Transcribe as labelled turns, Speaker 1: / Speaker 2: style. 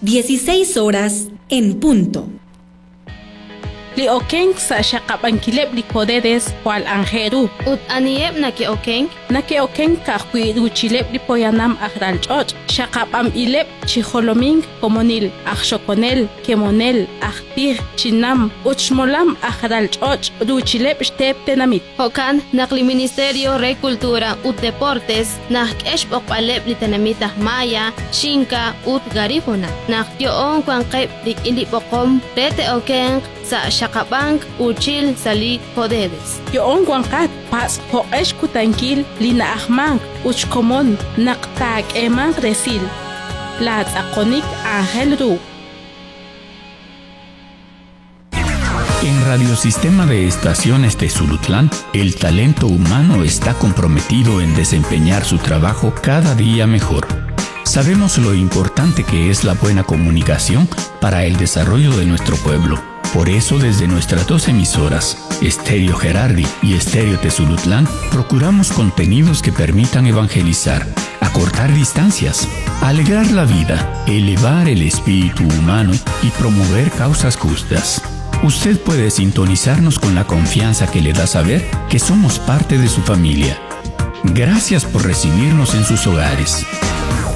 Speaker 1: 16 horas en punto.
Speaker 2: Li okeng sa shaqabankileb li podedes Juan Angeru.
Speaker 3: Ut anieb na ki okeng?
Speaker 2: Na ki okeng ka chileb li poyanam akral ch'och. Shaqabam ileb chijoloming komonil akshokonel kemonel aktir chinam uchmolam akral ch'och chileb shtep tenamit.
Speaker 3: Hokan nakli Ministerio Re Cultura ut Deportes nak eshbok paleb li tenamit maya shinka ut garifuna. Nak yoon kwan qeb dik ilipokom rete okeng sa Shaqabank uchil sali podedes.
Speaker 2: Yoon guankat pas hoesh kutankil li naahmank uchkomon naqtak emang resil. La tzakonik Ángel Ru.
Speaker 4: En Radiosistema de Estaciones Tezulutlán, el talento humano está comprometido en desempeñar su trabajo cada día mejor. Sabemos lo importante que es la buena comunicación para el desarrollo de nuestro pueblo. Por eso, desde nuestras dos emisoras, Estéreo Gerardi y Estéreo Tezulutlán, procuramos contenidos que permitan evangelizar, acortar distancias, alegrar la vida, elevar el espíritu humano y promover causas justas. Usted puede sintonizarnos con la confianza que le da saber que somos parte de su familia. Gracias por recibirnos en sus hogares.